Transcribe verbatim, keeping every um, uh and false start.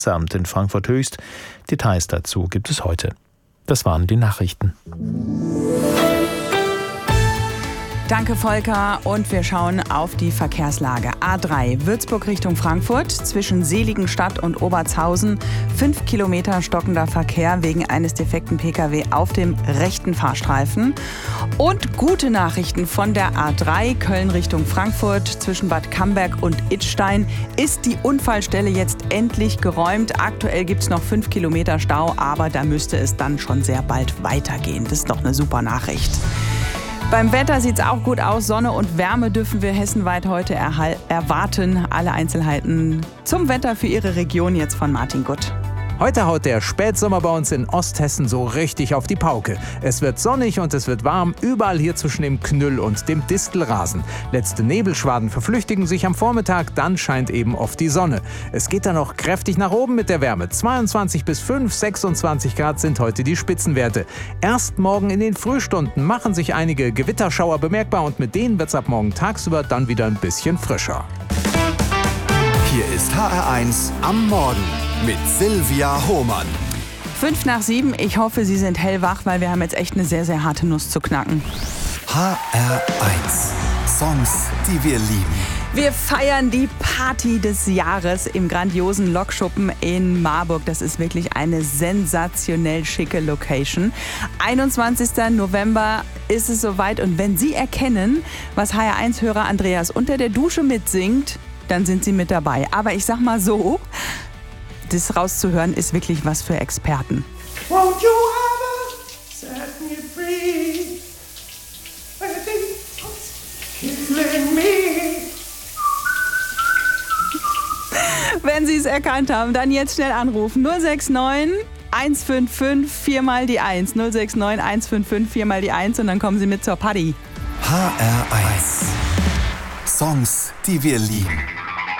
Amt in Frankfurt Höchst. Details dazu gibt es heute. Das waren die Nachrichten. Danke, Volker. Und wir schauen auf die Verkehrslage. A drei, Würzburg Richtung Frankfurt, zwischen Seligenstadt und Obertshausen. Fünf Kilometer stockender Verkehr wegen eines defekten Pkw auf dem rechten Fahrstreifen. Und gute Nachrichten von der A drei, Köln Richtung Frankfurt, zwischen Bad Camberg und Idstein. Ist die Unfallstelle jetzt endlich geräumt? Aktuell gibt es noch fünf Kilometer Stau, aber da müsste es dann schon sehr bald weitergehen. Das ist doch eine super Nachricht. Beim Wetter sieht es auch gut aus. Sonne und Wärme dürfen wir hessenweit heute erhal- erwarten. Alle Einzelheiten zum Wetter für Ihre Region jetzt von Martin Gutt. Heute haut der Spätsommer bei uns in Osthessen so richtig auf die Pauke. Es wird sonnig und es wird warm, überall hier zwischen dem Knüll und dem Distelrasen. Letzte Nebelschwaden verflüchtigen sich am Vormittag, dann scheint eben oft die Sonne. Es geht dann noch kräftig nach oben mit der Wärme. zweiundzwanzig bis fünf, sechsundzwanzig Grad sind heute die Spitzenwerte. Erst morgen in den Frühstunden machen sich einige Gewitterschauer bemerkbar und mit denen wird es ab morgen tagsüber dann wieder ein bisschen frischer. Hier ist H R eins am Morgen mit Silvia Hohmann. Fünf nach sieben. Ich hoffe, Sie sind hellwach, weil wir haben jetzt echt eine sehr, sehr harte Nuss zu knacken. H R eins. Songs, die wir lieben. Wir feiern die Party des Jahres im grandiosen Lokschuppen in Marburg. Das ist wirklich eine sensationell schicke Location. einundzwanzigsten November ist es soweit. Und wenn Sie erkennen, was H R eins-Hörer Andreas unter der Dusche mitsingt, dann sind Sie mit dabei. Aber ich sag mal so, das rauszuhören ist wirklich was für Experten. Won't you ever set me free? Killing me. Wenn Sie es erkannt haben, dann jetzt schnell anrufen. null sechs neun, eins fünf fünf, vier mal die eins. null sechs neun, eins fünf fünf, vier mal die eins und dann kommen Sie mit zur Party. H R eins. Songs, die wir lieben.